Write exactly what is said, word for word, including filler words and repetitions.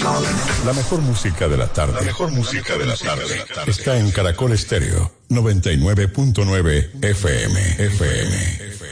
La mejor música de la tarde. La mejor música de la tarde. Está en Caracol Estéreo noventa y nueve punto nueve F M. F M.